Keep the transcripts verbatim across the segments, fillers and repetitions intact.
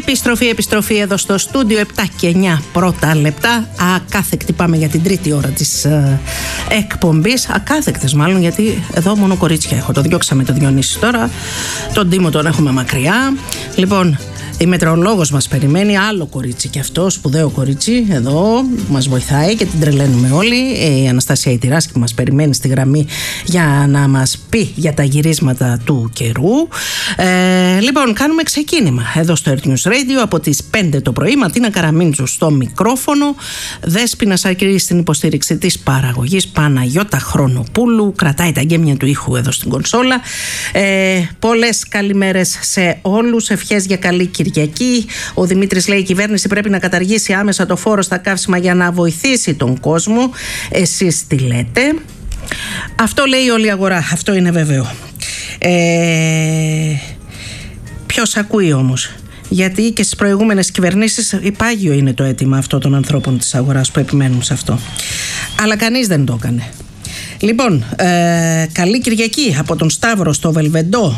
Επιστροφή, επιστροφή εδώ στο στούντιο, επτά και εννιά πρώτα λεπτά. Ακάθεκτη πάμε για την τρίτη ώρα της ε, εκπομπής. Ακάθεκτες μάλλον, γιατί εδώ μόνο κορίτσια έχω. Το διώξαμε το Διονύση τώρα. Τον Τίμο τον έχουμε μακριά. Λοιπόν, η μετεωρολόγος μας περιμένει, άλλο κορίτσι και αυτό, σπουδαίο κορίτσι, εδώ μας βοηθάει και την τρελαίνουμε όλοι. Η Αναστασία Ιτηράσκη μας περιμένει στη γραμμή για να μας πει για τα γυρίσματα του καιρού. Ε, λοιπόν, κάνουμε ξεκίνημα εδώ στο Earth News Radio από τις πέντε το πρωί. Ματίνα Καραμίντζου στο μικρόφωνο, Δέσποινα Σάκη στην υποστήριξη της παραγωγής, Παναγιώτα Χρονοπούλου κρατάει τα γκέμια του ήχου εδώ στην κονσόλα. Ε, πολλές καλημέρες σε όλους, ευχές για καλή Κυριακή. Ο Δημήτρης λέει: η κυβέρνηση πρέπει να καταργήσει άμεσα το φόρο στα καύσιμα για να βοηθήσει τον κόσμο. Εσείς τι λέτε? Αυτό λέει όλη η αγορά, αυτό είναι βέβαιο. Ε, ποιος ακούει όμως? Γιατί και στις προηγούμενες κυβερνήσεις υπάγειο είναι το αίτημα αυτό των ανθρώπων της αγοράς που επιμένουν σε αυτό. Αλλά κανείς δεν το έκανε. Λοιπόν, ε, καλή Κυριακή από τον Σταύρο στο Βελβεντό.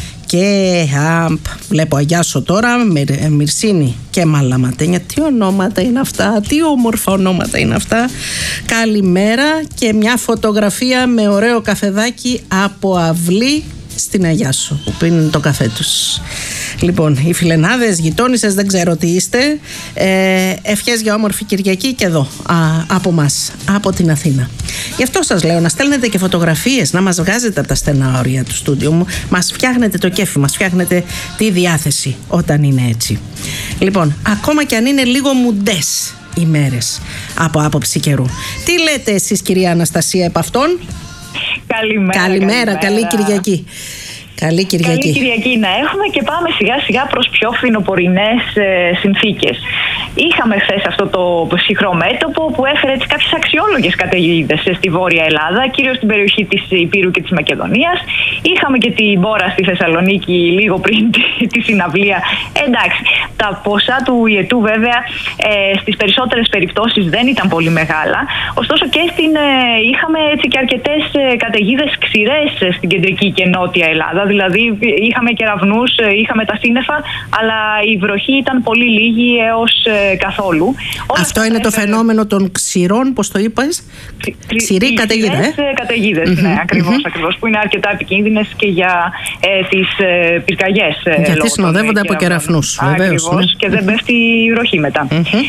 Και α, βλέπω Αγιάσο τώρα, Μυρ, Μυρσίνη και Μαλαματένια. Τι ονόματα είναι αυτά, τι όμορφα ονόματα είναι αυτά. Καλημέρα και μια φωτογραφία με ωραίο καφεδάκι από αυλή στην Αγιάσο που πίνουν το καφέ τους. Λοιπόν, οι φιλενάδες, γειτόνισσες, δεν ξέρω τι είστε. ε, Ευχές για όμορφη Κυριακή και εδώ α, από μας, από την Αθήνα. Γι' αυτό σας λέω να στέλνετε και φωτογραφίες, να μας βγάζετε από τα στενά όρια του στούντιο μου. Μας φτιάχνετε το κέφι, μας φτιάχνετε τη διάθεση όταν είναι έτσι. Λοιπόν, ακόμα και αν είναι λίγο μουντές οι μέρες από άποψη καιρού. Τι λέτε εσείς, κυρία Αναστασία, επ' αυτόν? Καλημέρα, καλημέρα, καλημέρα, καλή Κυριακή. Καλή Κυριακή. Καλή Κυριακή να έχουμε και πάμε σιγά σιγά προς πιο φθινοπορεινές ε, συνθήκες. Είχαμε χθες αυτό το ψυχρό μέτωπο που έφερε τις κάποιες αξιόλογες καταιγίδες στη Βόρεια Ελλάδα, κυρίως στην περιοχή της Ηπείρου και της Μακεδονίας. Είχαμε και την μπόρα στη Θεσσαλονίκη λίγο πριν τη, τη συναυλία. Εντάξει, τα ποσά του ιετού βέβαια ε, στις περισσότερες περιπτώσεις δεν ήταν πολύ μεγάλα. Ωστόσο και στην, ε, είχαμε έτσι και αρκετές ε, καταιγίδες ξηρές στην κεντρική και νότια Ελλάδα. Δηλαδή είχαμε κεραυνούς, είχαμε τα σύννεφα, αλλά η βροχή ήταν πολύ λίγη έως ε, καθόλου. Αυτό είναι το φαινόμενο των ξηρών, πώς το είπες? Ξηρή καταιγίδα, ε? Καταιγίδες, mm-hmm, ναι, ακριβώς, mm-hmm. ακριβώς, που είναι αρκετά επικίνδυνες και για ε, τις ε, πυρκαγιές. Ε, Γιατί συνοδεύονται από κεραυνούς, βεβαίως. Ακριβώς, ναι. Και δεν πέφτει η βροχή μετά. Mm-hmm.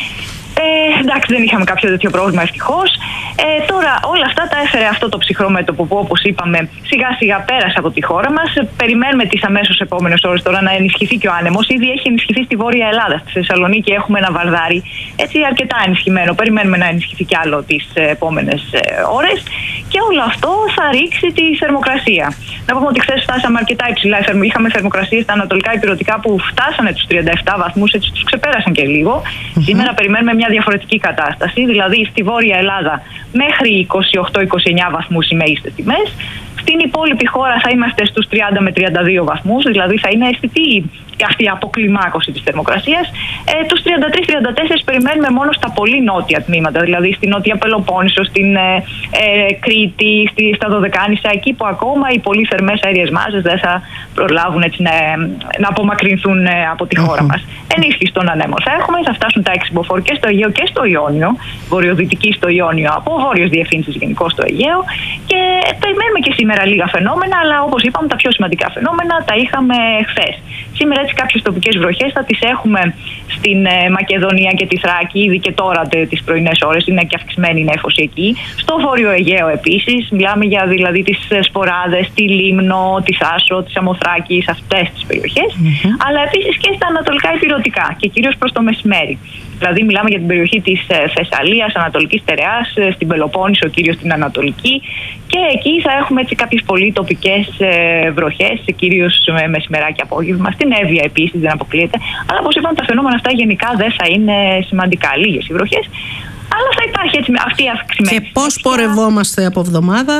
Ε, εντάξει, δεν είχαμε κάποιο τέτοιο πρόβλημα, ευτυχώς. Ε, τώρα όλα αυτά τα έφερε αυτό το ψυχρό μέτωπο που, όπως είπαμε, σιγά σιγά πέρασε από τη χώρα μας. Περιμένουμε τις αμέσως επόμενες ώρες τώρα να ενισχυθεί και ο άνεμος. Ήδη έχει ενισχυθεί στη Βόρεια Ελλάδα. Στη Θεσσαλονίκη έχουμε ένα βαρδάρι έτσι αρκετά ενισχυμένο. Περιμένουμε να ενισχυθεί κι άλλο τις επόμενες ώρες. Και όλο αυτό θα ρίξει τη θερμοκρασία. Να πούμε ότι χθες φτάσαμε αρκετά υψηλά. Είχαμε θερμοκρασίες στα ανατολικά υπηρετικά που φτάσανε τους τριάντα επτά βαθμούς, έτσι τους ξεπέρασαν και λίγο. Mm-hmm. Σήμερα περιμένουμε μια διαφορετική κατάσταση. Δηλαδή στη Βόρεια Ελλάδα μέχρι είκοσι οκτώ είκοσι εννιά βαθμούς οι μέγιστες τιμές. Στην υπόλοιπη χώρα θα είμαστε στους τριάντα με τριάντα δύο βαθμούς, δηλαδή θα είναι αισθητή αυτή η αποκλιμάκωση της θερμοκρασίας. Ε, τους τριάντα τρία τριάντα τέσσερα περιμένουμε μόνο στα πολύ νότια τμήματα, δηλαδή στην Νότια Πελοπόννησο, στην ε, ε, Κρήτη, στη, στα Δωδεκάνησα, εκεί που ακόμα οι πολύ θερμές αέριες μάζες δεν θα προλάβουν έτσι, να, να απομακρυνθούν ε, από τη χώρα μας. Ενίσχυση των ανέμων θα έχουμε, θα φτάσουν τα εξυμποφόρ και στο Αιγαίο και στο Ιόνιο, βορειοδυτική στο Ιόνιο από βόρειες διευθύνσεις γενικώς στο Αιγαίο, και περιμένουμε και σήμερα λίγα φαινόμενα, αλλά όπως είπαμε τα πιο σημαντικά φαινόμενα τα είχαμε χθες. Σήμερα έτσι κάποιες τοπικές βροχές θα τις έχουμε στην ε, Μακεδονία και τη Θράκη, ήδη και τώρα τε, τις πρωινές ώρες, είναι και αυξημένη η νέφωση εκεί. Στο Βόρειο Αιγαίο επίσης, μιλάμε για δηλαδή τις Σποράδες, τη Λίμνο, τη Θάσο, τη Σαμοθράκη, σε αυτές τις περιοχές, mm-hmm. αλλά επίσης και στα ανατολικά υπηρετικά και κυρίως προς το μεσημέρι. Δηλαδή μιλάμε για την περιοχή της Θεσσαλίας, Ανατολικής Στερεάς, στην Πελοπόννησο, κυρίως στην Ανατολική, και εκεί θα έχουμε έτσι κάποιες πολύ τοπικές βροχές, κυρίως μεσημερά και απόγευμα. Στην Εύβοια επίσης δεν αποκλείεται, αλλά όπως είπαμε τα φαινόμενα αυτά γενικά δεν θα είναι σημαντικά, λίγες οι βροχές, αλλά θα υπάρχει έτσι αυτή η αυξημένη. Και πώς πορευόμαστε από εβδομάδα?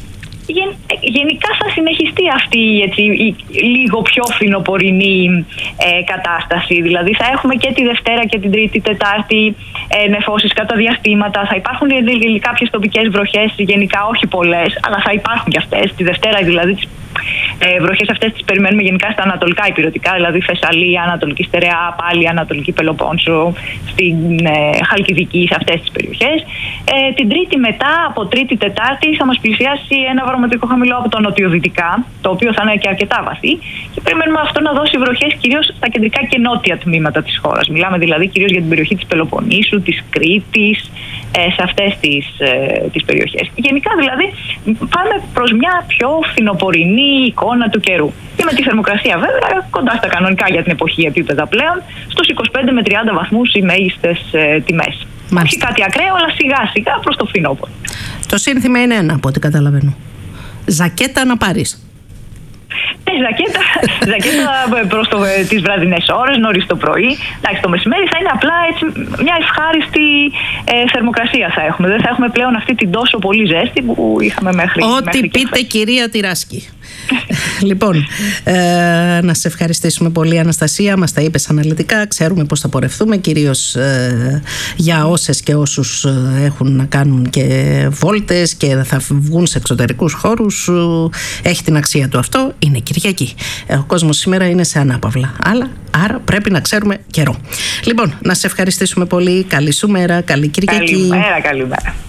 Γεν, γενικά θα συνεχιστεί αυτή έτσι, η, λίγο πιο φθινοπορεινή ε, κατάσταση. Δηλαδή θα έχουμε και τη Δευτέρα και την Τρίτη, Τετάρτη ε, νεφώσεις κατά διαστήματα. Θα υπάρχουν κάποιες τοπικές βροχές, γενικά όχι πολλές, αλλά θα υπάρχουν και αυτές. Τη Δευτέρα δηλαδή τις Ε, βροχές αυτές τις περιμένουμε γενικά στα ανατολικά ηπειρωτικά, δηλαδή Θεσσαλία, Ανατολική Στερεά, πάλι Ανατολική Πελοπόννησο, στην ε, Χαλκιδική, σε αυτές τις περιοχές. Ε, την Τρίτη μετά, από Τρίτη Τετάρτη, θα μας πλησιάσει ένα βαρομετρικό χαμηλό από τα νοτιοδυτικά, το οποίο θα είναι και αρκετά βαθύ, και περιμένουμε αυτό να δώσει βροχές κυρίως στα κεντρικά και νότια τμήματα της χώρας. Μιλάμε δηλαδή κυρίως για την περιοχή της Πελοποννήσου, της Κρήτης, ε, σε αυτές τις, ε, τις περιοχές. Γενικά δηλαδή πάμε προς μια πιο φθινοπορεινή εικόνα του καιρού. Και με τη θερμοκρασία βέβαια κοντά στα κανονικά για την εποχή επίπεδα πλέον, στους είκοσι πέντε με τριάντα βαθμούς οι μέγιστες ε, τιμές. Όχι κάτι ακραίο, αλλά σιγά σιγά προς το φθινόπωρο. Το σύνθημα είναι ένα από ό,τι καταλαβαίνω. Ζακέτα να πάρεις. Ναι, ζακέτα, ζακέτα προς το, τις βραδινές ώρες, νωρίς το πρωί. Εντάξει, το μεσημέρι θα είναι απλά έτσι, μια ευχάριστη ε, θερμοκρασία θα έχουμε. Δεν θα έχουμε πλέον αυτή την τόσο πολύ ζέστη που είχαμε μέχρι. Ό,τι μέχρι πείτε, κυρία Τυράσκη. Λοιπόν, ε, να σε ευχαριστήσουμε πολύ, Αναστασία. Μας τα είπες αναλυτικά. Ξέρουμε πώς θα πορευτούμε, κυρίως ε, για όσες και όσους έχουν να κάνουν και βόλτες και θα βγουν σε εξωτερικούς χώρους. Έχει την αξία του αυτό. Είναι Κυριακή. Ο κόσμος σήμερα είναι σε ανάπαυλα. Αλλά, άρα πρέπει να ξέρουμε καιρό. Λοιπόν, να σε ευχαριστήσουμε πολύ. Καλή σου μέρα. Καλή Κυριακή. Καλημέρα, καλημέρα.